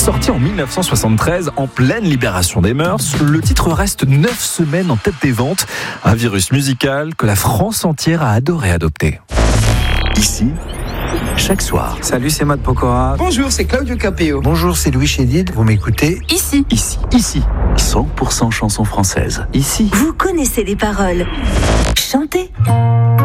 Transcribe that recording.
Sorti en 1973, en pleine libération des mœurs, le titre reste 9 semaines en tête des ventes. Un virus musical que la France entière a adoré adopter. Ici, chaque soir. Salut, c'est Matt Pokora. Bonjour, c'est Claudio Capéo. Bonjour, c'est Louis Chédid. Vous m'écoutez ? Ici. 100% chansons françaises. Ici. Vous connaissez les paroles. Chantez.